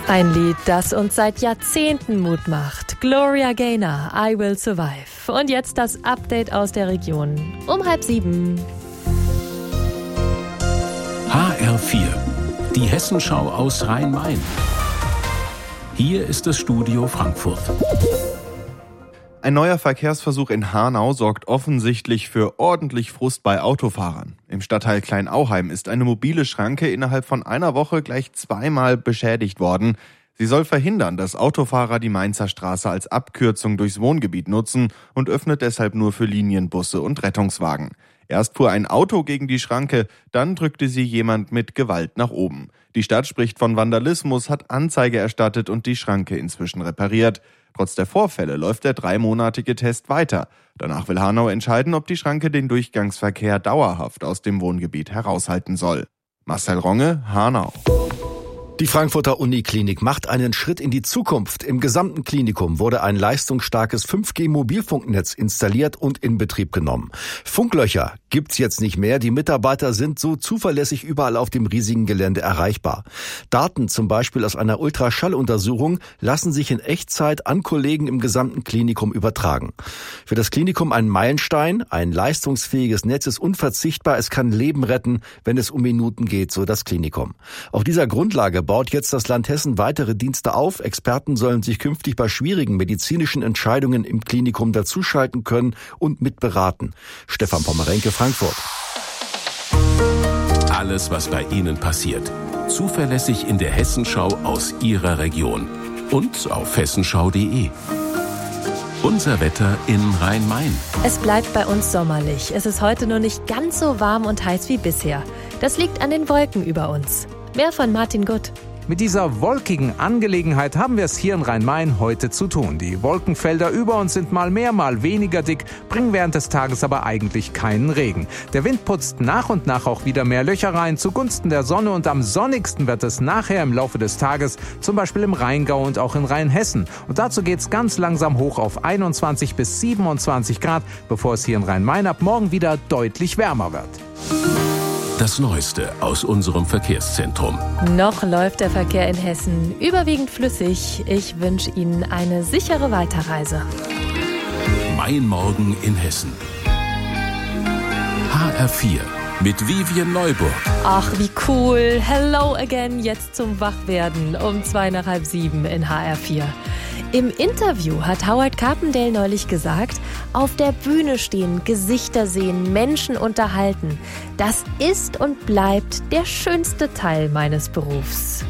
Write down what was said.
Ein Lied, das uns seit Jahrzehnten Mut macht. Gloria Gaynor, I Will Survive. Und jetzt das Update aus der Region. Um 6:30. HR4, die Hessenschau aus Rhein-Main. Hier ist das Studio Frankfurt. Ein neuer Verkehrsversuch in Hanau sorgt offensichtlich für ordentlich Frust bei Autofahrern. Im Stadtteil Kleinauheim ist eine mobile Schranke innerhalb von einer Woche gleich zweimal beschädigt worden. Sie soll verhindern, dass Autofahrer die Mainzer Straße als Abkürzung durchs Wohngebiet nutzen und öffnet deshalb nur für Linienbusse und Rettungswagen. Erst fuhr ein Auto gegen die Schranke, dann drückte sie jemand mit Gewalt nach oben. Die Stadt spricht von Vandalismus, hat Anzeige erstattet und die Schranke inzwischen repariert. Trotz der Vorfälle läuft der 3-monatige Test weiter. Danach will Hanau entscheiden, ob die Schranke den Durchgangsverkehr dauerhaft aus dem Wohngebiet heraushalten soll. Marcel Ronge, Hanau. Die Frankfurter Uniklinik macht einen Schritt in die Zukunft. Im gesamten Klinikum wurde ein leistungsstarkes 5G-Mobilfunknetz installiert und in Betrieb genommen. Funklöcher gibt's jetzt nicht mehr. Die Mitarbeiter sind so zuverlässig überall auf dem riesigen Gelände erreichbar. Daten zum Beispiel aus einer Ultraschalluntersuchung lassen sich in Echtzeit an Kollegen im gesamten Klinikum übertragen. Für das Klinikum ein Meilenstein. Ein leistungsfähiges Netz ist unverzichtbar. Es kann Leben retten, wenn es um Minuten geht, so das Klinikum. Auf dieser Grundlage baut jetzt das Land Hessen weitere Dienste auf. Experten sollen sich künftig bei schwierigen medizinischen Entscheidungen im Klinikum dazuschalten können und mitberaten. Stefan Pommerenke, Frankfurt. Alles, was bei Ihnen passiert. Zuverlässig in der Hessenschau aus Ihrer Region. Und auf hessenschau.de. Unser Wetter in Rhein-Main. Es bleibt bei uns sommerlich. Es ist heute nur nicht ganz so warm und heiß wie bisher. Das liegt an den Wolken über uns. Mehr von Martin Gutt. Mit dieser wolkigen Angelegenheit haben wir es hier in Rhein-Main heute zu tun. Die Wolkenfelder über uns sind mal mehr, mal weniger dick, bringen während des Tages aber eigentlich keinen Regen. Der Wind putzt nach und nach auch wieder mehr Löcher rein zugunsten der Sonne und am sonnigsten wird es nachher im Laufe des Tages, zum Beispiel im Rheingau und auch in Rheinhessen. Und dazu geht es ganz langsam hoch auf 21 bis 27 Grad, bevor es hier in Rhein-Main ab morgen wieder deutlich wärmer wird. Das Neueste aus unserem Verkehrszentrum. Noch läuft der Verkehr in Hessen überwiegend flüssig. Ich wünsche Ihnen eine sichere Weiterreise. Mein Morgen in Hessen. HR4 mit Vivian Neuburg. Ach, wie cool. Hello again, jetzt zum Wachwerden um 6:45 in HR4. Im Interview hat Howard Carpendale neulich gesagt, auf der Bühne stehen, Gesichter sehen, Menschen unterhalten. Das ist und bleibt der schönste Teil meines Berufs.